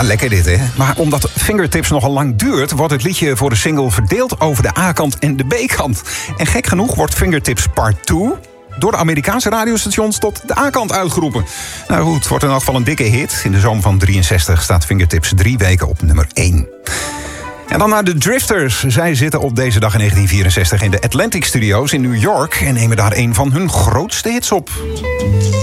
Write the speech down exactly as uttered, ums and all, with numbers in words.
lekker dit, hè? Maar omdat Fingertips nogal lang duurt, wordt het liedje voor de single verdeeld over de A-kant en de B-kant. En gek genoeg wordt Fingertips Part twee door de Amerikaanse radiostations tot de A-kant uitgeroepen. Nou goed, het wordt in elk geval een dikke hit. In de zomer van drieënzestig staat Fingertips drie weken op nummer één. En dan naar de Drifters. Zij zitten op deze dag in negentien vierenzestig in de Atlantic Studios in New York en nemen daar een van hun grootste hits op.